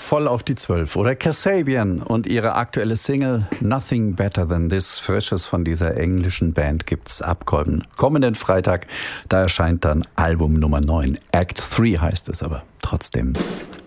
voll auf die 12. Oder Kasabian und ihre aktuelle Single Nothing Better Than This. Frisches von dieser englischen Band gibt's ab kommenden Freitag. Da erscheint dann Album Nummer 9. Act 3 heißt es aber trotzdem.